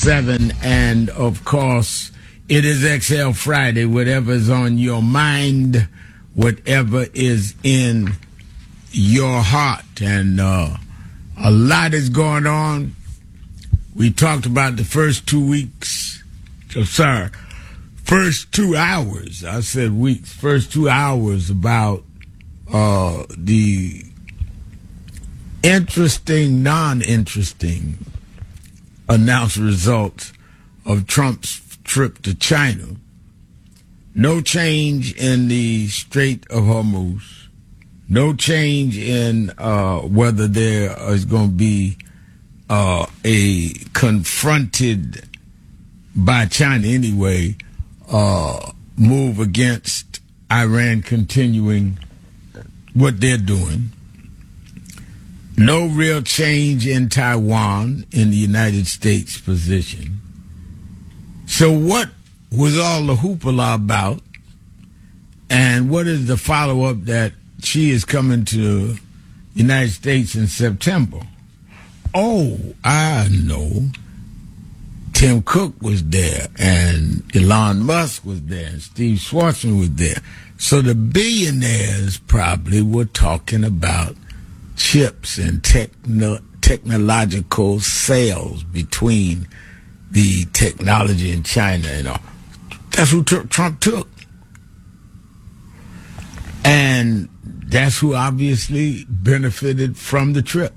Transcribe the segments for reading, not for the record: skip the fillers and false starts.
7. And, of course, it is XL Friday. Whatever is on your mind, whatever is in your heart. And a lot is going on. We talked about the first 2 weeks. First 2 hours. I said weeks. First 2 hours about the interesting, non-interesting announced results of Trump's trip to China. No change in the Strait of Hormuz. No change in whether there is going to be a confronted by China anyway move against Iran continuing what they're doing. No real change in Taiwan in the United States position. So what was all the hoopla about? And what is the follow-up that she is coming to the United States in September? Oh, I know. Tim Cook was there, and Elon Musk was there, and Steve Schwarzman was there. So the billionaires probably were talking about chips and technological sales between the technology in China and all. That's who Trump took. And that's who obviously benefited from the trip.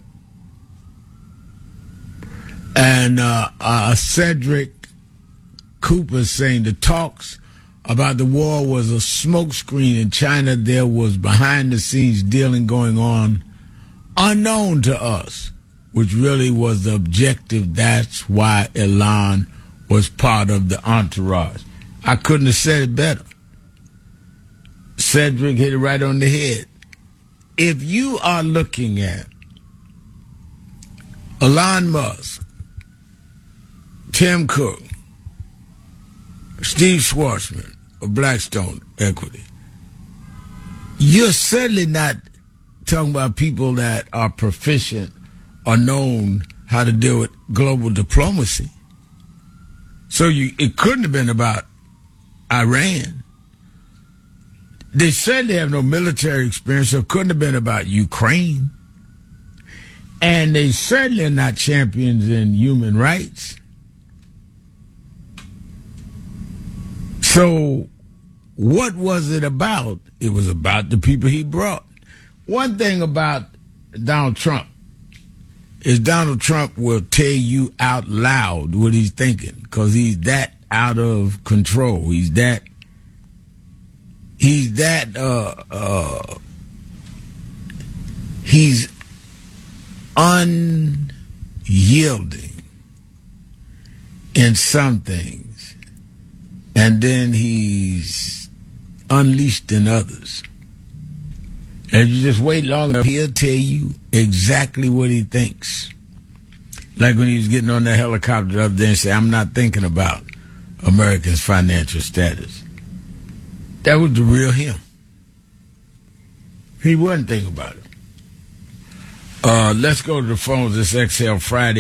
And Cedric Cooper saying the talks about the war was a smokescreen in China. There was behind-the-scenes dealing going on unknown to us, which really was the objective. That's why Elon was part of the entourage. I couldn't have said it better. Cedric hit it right on the head. If you are looking at Elon Musk, Tim Cook, Steve Schwarzman of Blackstone Equity, you're certainly not talking about people that are proficient or known how to deal with global diplomacy. So it couldn't have been about Iran. They certainly have no military experience, so it couldn't have been about Ukraine. And they certainly are not champions in human rights. So what was it about? It was about the people he brought. One thing about Donald Trump is Donald Trump will tell you out loud what he's thinking because he's that out of control. He's unyielding in some things, and then he's unleashed in others. And you just wait long enough, he'll tell you exactly what he thinks. Like when he was getting on that helicopter the other day and said, I'm not thinking about Americans' financial status. That was the real him. He wasn't thinking about it. Let's go to the phones. It's XL Friday,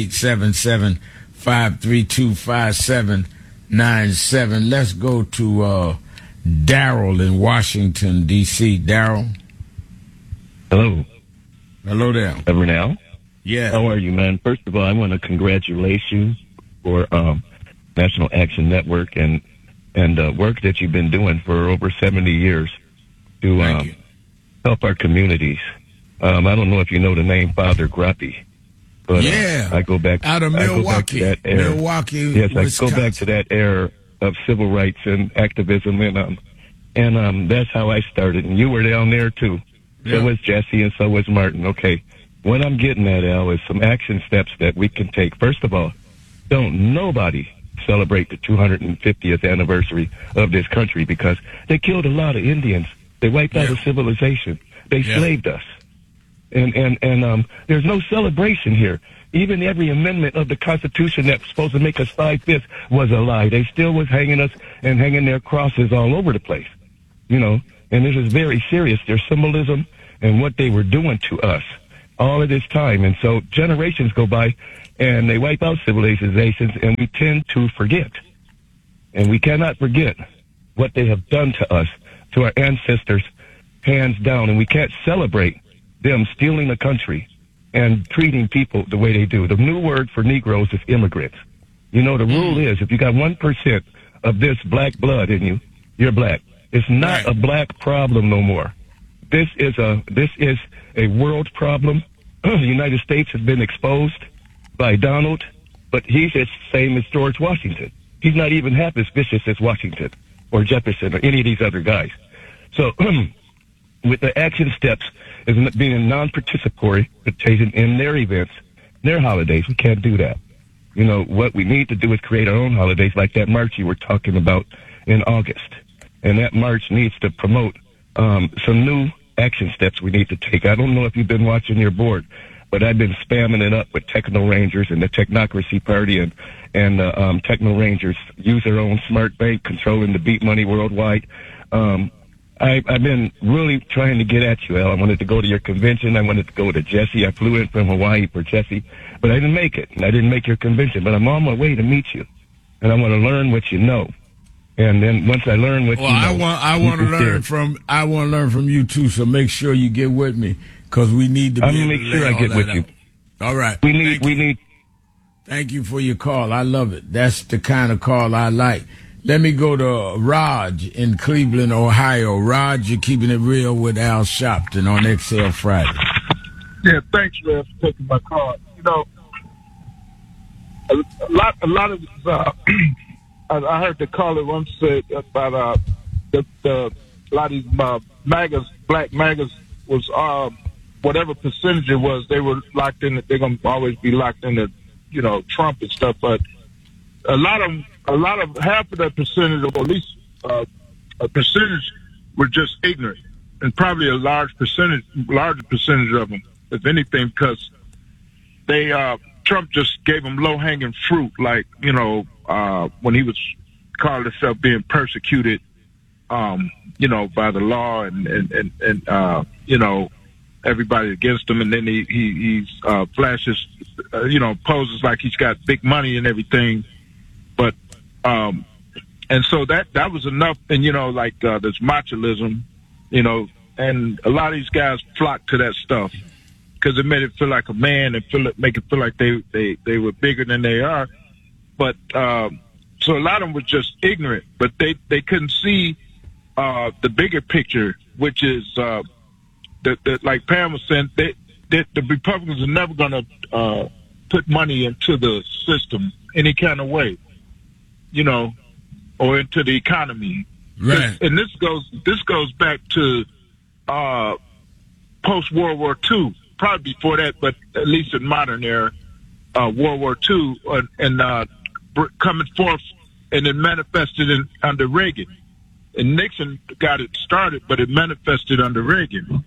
1-877-532-5797. Let's go to Daryl in Washington, D.C. Daryl. Hello. Hello there. Vernell? Yeah. How are you, man? First of all, I want to congratulate you for National Action Network and work that you've been doing for over 70 years to help our communities. I don't know if you know the name Father Grappi, but I go back out of Milwaukee. I go back to that era. Milwaukee, yes, Wisconsin. I go back to that era of civil rights and activism, and that's how I started. And you were down there too. So was Jesse, and so was Martin. Okay, what I'm getting at, Al, is some action steps that we can take. First of all, don't nobody celebrate the 250th anniversary of this country because they killed a lot of Indians. They wiped out a civilization. They slaved us. And there's no celebration here. Even every amendment of the Constitution that's supposed to make us 5/5 was a lie. They still was hanging us and hanging their crosses all over the place. You know, and this is very serious. Their symbolism and what they were doing to us all of this time. And so generations go by, and they wipe out civilizations, and we tend to forget. And we cannot forget what they have done to us, to our ancestors, hands down. And we can't celebrate them stealing the country and treating people the way they do. The new word for Negroes is immigrants. You know, the rule is if you got 1% of this black blood in you, you're black. It's not a black problem no more. This is a world problem. The United States has been exposed by Donald, but he's the same as George Washington. He's not even half as vicious as Washington or Jefferson or any of these other guys. So with the action steps as being non-participatory in their events, their holidays, we can't do that. You know, what we need to do is create our own holidays like that march you were talking about in August. And that march needs to promote some new action steps we need to take. I don't know if you've been watching your board, but I've been spamming it up with Techno Rangers and the Technocracy Party and Techno Rangers use their own smart bank controlling the beat money worldwide. I've been really trying to get at you, Al. I wanted to go to your convention. I wanted to go to Jesse. I flew in from Hawaii for Jesse, but I didn't make it. I didn't make your convention, but I'm on my way to meet you, and I want to learn what you know. And then once I learn what you know, I want to learn from you too. So make sure you get with me because we need to. I'm gonna make sure I get with you. All right. We need. Thank you for your call. I love it. That's the kind of call I like. Let me go to Raj in Cleveland, Ohio. Raj, you're keeping it real with Al Sharpton on XL Friday. Yeah, thanks, man, for taking my call. You know, a lot of I heard the caller once say about a lot of these MAGAs, black MAGAs, was whatever percentage it was, they were locked in. They're gonna always be locked into, you know, Trump and stuff. But a lot of half of that percentage, or at least a percentage, were just ignorant, and probably a larger percentage of them, if anything, because they Trump just gave them low hanging fruit, like, you know, when he was called himself being persecuted, you know, by the law and you know, everybody against him, and then he flashes, you know, poses like he's got big money and everything, but and so that was enough. And you know, like this machoism, you know, and a lot of these guys flock to that stuff because it made it feel like a man and make it feel like they were bigger than they are. But so a lot of them were just ignorant, but they couldn't see the bigger picture, which is like Pam was saying, the Republicans are never going to put money into the system any kind of way, you know, or into the economy. Right. And this goes back to post World War II, probably before that, but at least in modern era, World War II, and coming forth, and it manifested under Reagan. And Nixon got it started, but it manifested under Reagan.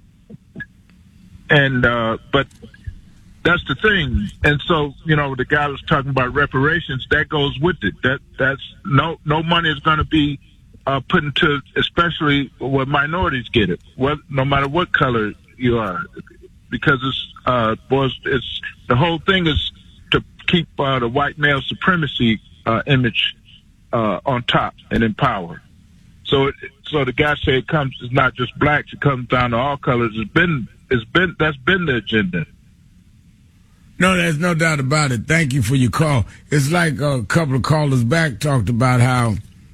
And but that's the thing. And so, you know, the guy was talking about reparations. That goes with it. That's no money is going to be put into, especially where minorities get it. No matter what color you are, because it's the whole thing is to keep the white male supremacy image on top and in power. So the guy said it's not just blacks, it comes down to all colors. That's been the agenda. No, there's no doubt about it. Thank you for your call. It's like a couple of callers back talked about how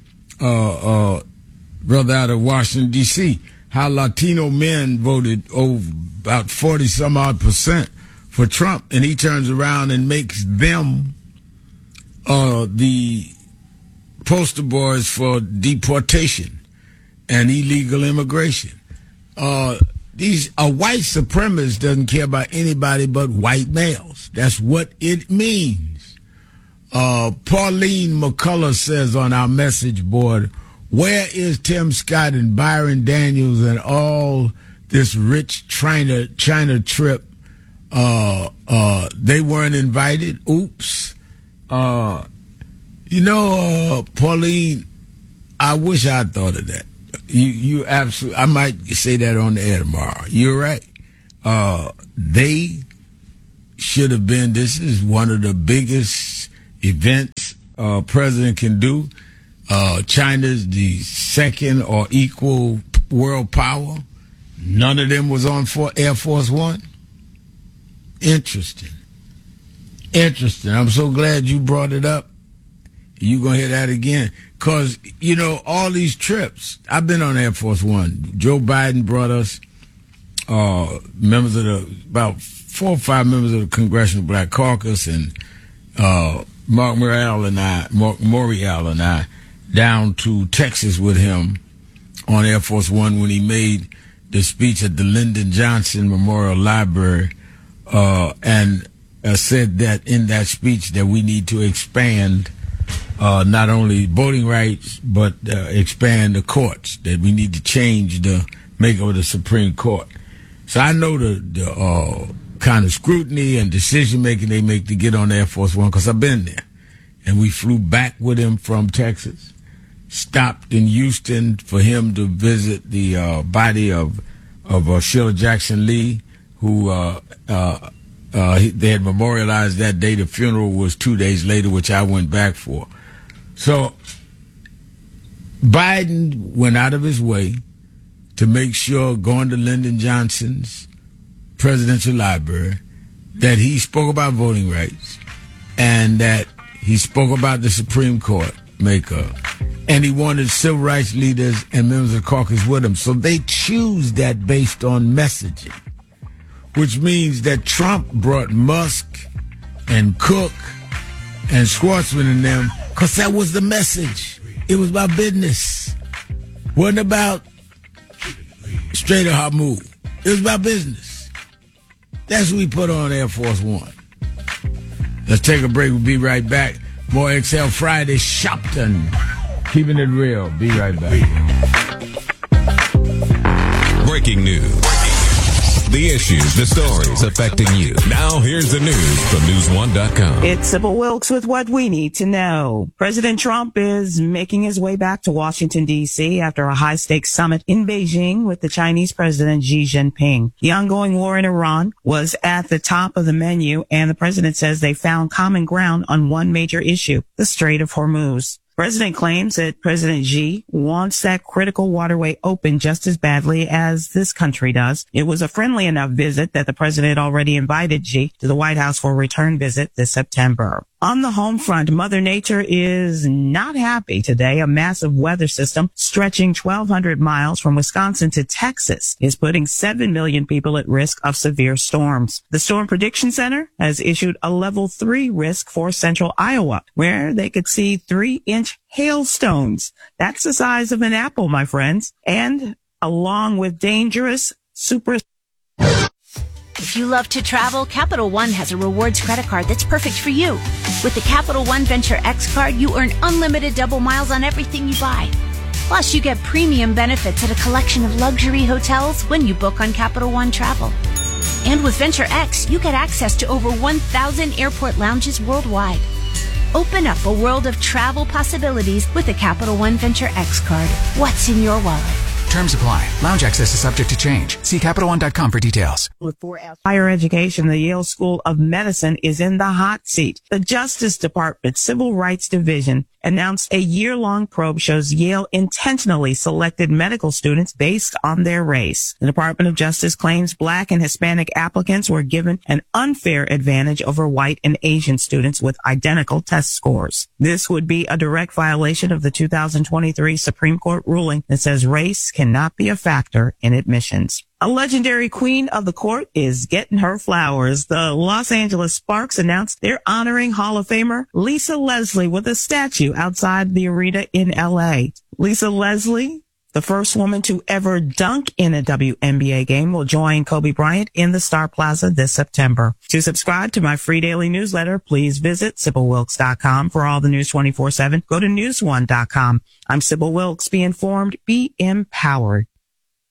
brother out of Washington D.C., how Latino men voted about 40-some-odd% for Trump, and he turns around and makes them the poster boys for deportation and illegal immigration. A white supremacist doesn't care about anybody but white males. That's what it means. Pauline McCullough says on our message board, where is Tim Scott and Byron Daniels and all this rich China trip? They weren't invited. Oops. Pauline, I wish I'd thought of that. You absolutely, I might say that on the air tomorrow. You're right. They should have been, this is one of the biggest events a president can do. China's the second or equal world power. None of them was on Air Force One. Interesting. I'm so glad you brought it up. You're going to hear that again. Because, you know, all these trips, I've been on Air Force One. Joe Biden brought us about 4 or 5 members of the Congressional Black Caucus, and Mark Morial and I down to Texas with him on Air Force One when he made the speech at the Lyndon Johnson Memorial Library, and said that in that speech that we need to expand not only voting rights, but expand the courts, that we need to change the makeup of the Supreme Court. So I know the kind of scrutiny and decision-making they make to get on Air Force One, because I've been there. And we flew back with him from Texas, stopped in Houston for him to visit the body of Sheila Jackson Lee, who they had memorialized that day. The funeral was 2 days later, which I went back for. So Biden went out of his way to make sure, going to Lyndon Johnson's presidential library, that he spoke about voting rights and that he spoke about the Supreme Court makeup. And he wanted civil rights leaders and members of the caucus with him. So they choose that based on messaging, which means that Trump brought Musk and Cook and Schwartzman and them because that was the message. It was about business. It wasn't about Strait of Hormuz. It was about business. That's what we put on Air Force One. Let's take a break. We'll be right back. More XL Friday Shopton. Keeping it real. Be right back. Breaking news. The issues, the stories affecting you. Now here's the news from News1.com. It's Sybil Wilkes with what we need to know. President Trump is making his way back to Washington, D.C. after a high-stakes summit in Beijing with the Chinese President Xi Jinping. The ongoing war in Iran was at the top of the menu, and the president says they found common ground on one major issue, the Strait of Hormuz. The president claims that President Xi wants that critical waterway open just as badly as this country does. It was a friendly enough visit that the president already invited Xi to the White House for a return visit this September. On the home front, Mother Nature is not happy today. A massive weather system stretching 1,200 miles from Wisconsin to Texas is putting 7 million people at risk of severe storms. The Storm Prediction Center has issued a level 3 risk for central Iowa, where they could see 3-inch hailstones. That's the size of an apple, my friends. And along with dangerous super... If you love to travel, Capital One has a rewards credit card that's perfect for you. With the Capital One Venture X card, you earn unlimited double miles on everything you buy. Plus, you get premium benefits at a collection of luxury hotels when you book on Capital One Travel. And with Venture X, you get access to over 1,000 airport lounges worldwide. Open up a world of travel possibilities with the Capital One Venture X card. What's in your wallet? Terms apply. Lounge access is subject to change. See CapitalOne.com for details. With higher education, the Yale School of Medicine is in the hot seat. The Justice Department Civil Rights Division announced a year-long probe shows Yale intentionally selected medical students based on their race. The Department of Justice claims Black and Hispanic applicants were given an unfair advantage over white and Asian students with identical test scores. This would be a direct violation of the 2023 Supreme Court ruling that says race cannot be a factor in admissions. A legendary queen of the court is getting her flowers. The Los Angeles Sparks announced they're honoring Hall of Famer Lisa Leslie with a statue outside the arena in L.A. Lisa Leslie, the first woman to ever dunk in a WNBA game, will join Kobe Bryant in the Star Plaza this September. To subscribe to my free daily newsletter, please visit SybilWilkes.com. For all the news 24/7, go to News1.com. I'm Sybil Wilkes. Be informed, be empowered.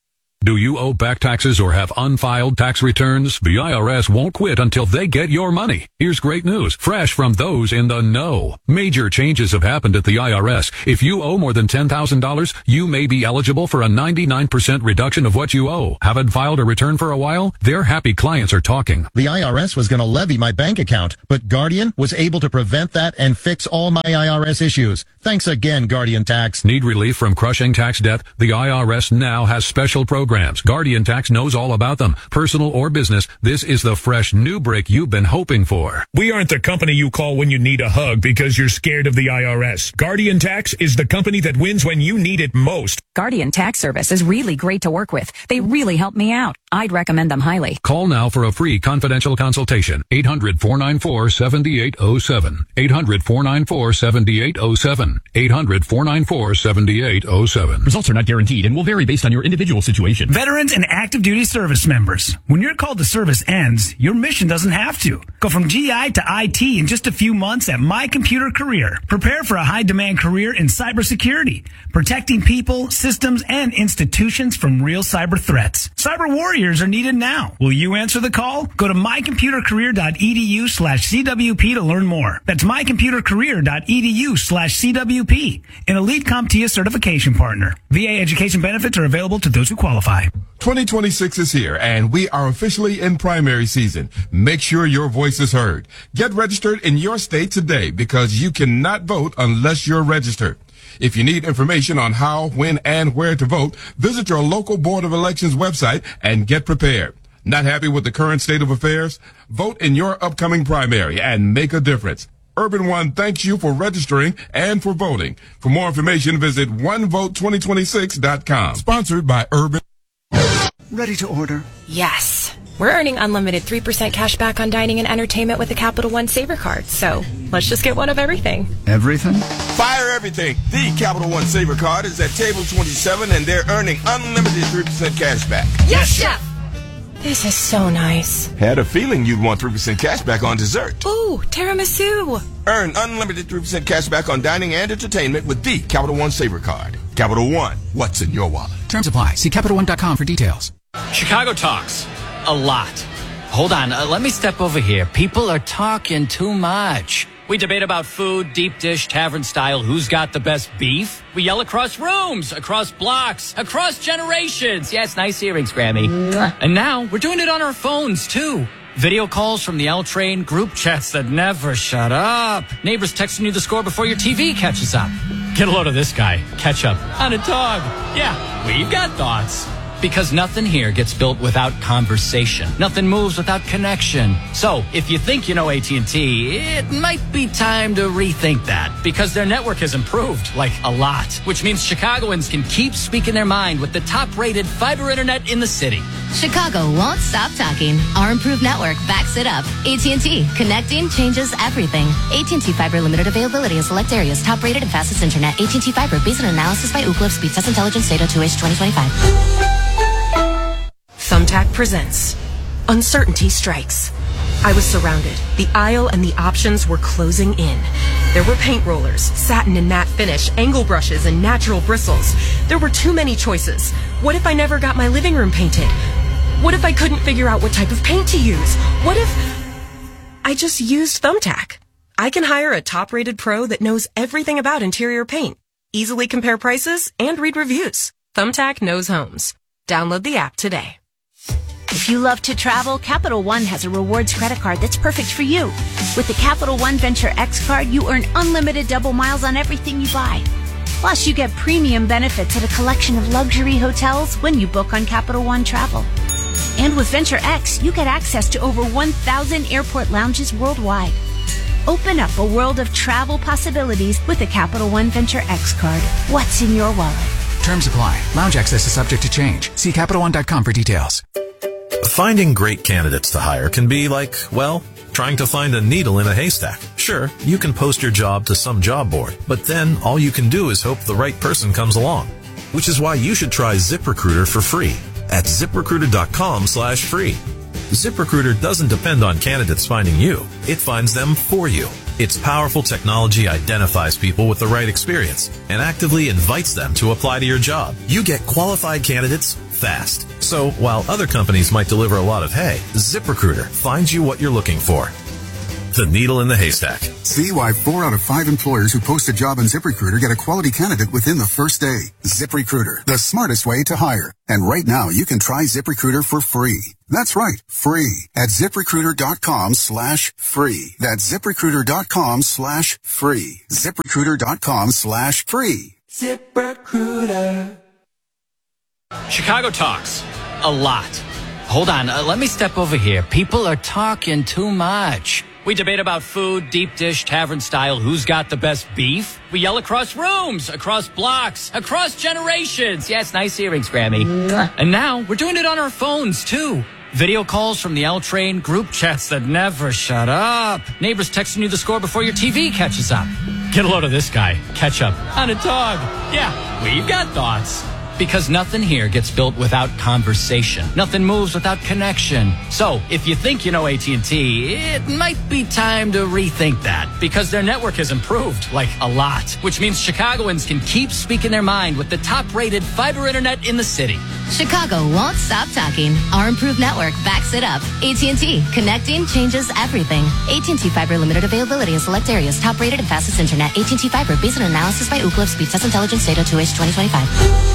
Do you owe back taxes or have unfiled tax returns? The IRS won't quit until they get your money. Here's great news, fresh from those in the know. Major changes have happened at the IRS. If you owe more than $10,000, you may be eligible for a 99% reduction of what you owe. Haven't filed a return for a while? Their happy clients are talking. The IRS was going to levy my bank account, but Guardian was able to prevent that and fix all my IRS issues. Thanks again, Guardian Tax. Need relief from crushing tax debt? The IRS now has special programs. Guardian Tax knows all about them. Personal or business, this is the fresh new break you've been hoping for. We aren't the company you call when you need a hug because you're scared of the IRS. Guardian Tax is the company that wins when you need it most. Guardian Tax Service is really great to work with. They really help me out. I'd recommend them highly. Call now for a free confidential consultation. 800-494-7807. 800-494-7807. 800-494-7807. Results are not guaranteed and will vary based on your individual situation. Veterans and active duty service members. When your call to service ends, your mission doesn't have to. Go from GI to IT in just a few months at My Computer Career. Prepare for a high-demand career in cybersecurity, protecting people, systems, and institutions from real cyber threats. Cyber warriors are needed now. Will you answer the call? Go to mycomputercareer.edu/CWP to learn more. That's mycomputercareer.edu/CWP. An Elite CompTIA certification partner. VA education benefits are available to those who qualify. 2026 is here, and we are officially in primary season. Make sure your voice is heard. Get registered in your state today because you cannot vote unless you're registered. If you need information on how, when, and where to vote, visit your local Board of Elections website and get prepared. Not happy with the current state of affairs? Vote in your upcoming primary and make a difference. Urban One thanks you for registering and for voting. For more information, visit onevote2026.com. Sponsored by Urban. Ready to order? Yes. We're earning unlimited 3% cash back on dining and entertainment with the Capital One Saver Card. So let's just get one of everything. Everything? Fire everything. The Capital One Saver Card is at table 27 and they're earning unlimited 3% cash back. Yes, Chef! This is so nice. Had a feeling you'd want 3% cash back on dessert. Ooh, tiramisu. Earn unlimited 3% cash back on dining and entertainment with the Capital One Saver Card. Capital One, what's in your wallet? Terms apply. See CapitalOne.com for details. Chicago talks a lot. Hold on, let me step over here. People are talking too much. We debate about food, deep dish, tavern style, who's got the best beef. We yell across rooms, across blocks, across generations. Yes, nice earrings, Grammy. And now we're doing it on our phones, too. Video calls from the L train, group chats that never shut up. Neighbors texting you the score before your TV catches up. Get a load of this guy. Catch up on a dog. Yeah, we've got thoughts. Because nothing here gets built without conversation. Nothing moves without connection. So, if you think you know AT&T, it might be time to rethink that. Because their network has improved, like a lot. Which means Chicagoans can keep speaking their mind with the top-rated fiber internet in the city. Chicago won't stop talking. Our improved network backs it up. AT&T. Connecting changes everything. AT&T Fiber limited availability in select areas. Top-rated and fastest internet. AT&T Fiber based on analysis by Ookla of Speed Test Intelligence Data 2H 2025. Thumbtack presents Uncertainty Strikes. I was surrounded. The aisle and the options were closing in. There were paint rollers, satin and matte finish, angle brushes, and natural bristles. There were too many choices. What if I never got my living room painted? What if I couldn't figure out what type of paint to use? What if I just used Thumbtack? I can hire a top-rated pro that knows everything about interior paint, easily compare prices, and read reviews. Thumbtack knows homes. Download the app today. If you love to travel, Capital One has a rewards credit card that's perfect for you. With the Capital One Venture X card, you earn unlimited double miles on everything you buy. Plus, you get premium benefits at a collection of luxury hotels when you book on Capital One Travel. And with Venture X, you get access to over 1,000 airport lounges worldwide. Open up a world of travel possibilities with the Capital One Venture X card. What's in your wallet? Terms apply. Lounge access is subject to change. See CapitalOne.com for details. Finding great candidates to hire can be like, well, trying to find a needle in a haystack. Sure, you can post your job to some job board, but then all you can do is hope the right person comes along. Which is why you should try ZipRecruiter for free at ZipRecruiter.com/free. ZipRecruiter doesn't depend on candidates finding you. It finds them for you. Its powerful technology identifies people with the right experience and actively invites them to apply to your job. You get qualified candidates fast. So while other companies might deliver a lot of hay, ZipRecruiter finds you what you're looking for. The needle in the haystack. See why 4 out of 5 employers who post a job on ZipRecruiter get a quality candidate within the first day. ZipRecruiter, the smartest way to hire. And right now, you can try ZipRecruiter for free. That's right, free at ZipRecruiter.com/free. That's ZipRecruiter.com/free. ZipRecruiter.com/free. ZipRecruiter. Chicago talks a lot. Hold on, let me step over here. People are talking too much. We debate about food, deep dish, tavern style, who's got the best beef. We yell across rooms, across blocks, across generations. Yes, nice earrings, Grammy. And now we're doing it on our phones, too. Video calls from the L train, group chats that never shut up. Neighbors texting you the score before your TV catches up. Get a load of this guy. Catch up on a dog. Yeah, we've got thoughts. Because nothing here gets built without conversation. Nothing moves without connection. So, if you think you know AT&T, it might be time to rethink that. Because their network has improved, like a lot. Which means Chicagoans can keep speaking their mind with the top-rated fiber internet in the city. Chicago won't stop talking. Our improved network backs it up. AT&T. Connecting changes everything. AT&T Fiber limited availability in select areas. Top-rated and fastest internet. AT&T Fiber based on analysis by Ookla Speed Test Intelligence Data 2H 2025.